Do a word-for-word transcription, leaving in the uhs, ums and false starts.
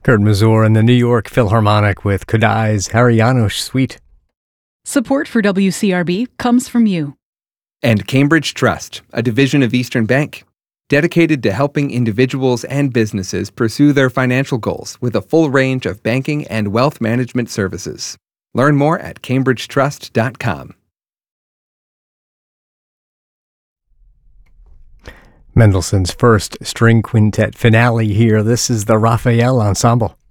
Kurt Masur and the New York Philharmonic with Kodai's Hari Janos Suite. Support for W C R B comes from you. And Cambridge Trust, a division of Eastern Bank, dedicated to helping individuals and businesses pursue their financial goals with a full range of banking and wealth management services. Learn more at cambridge trust dot com. Mendelssohn's first string quintet finale here. This is the Raphael Ensemble.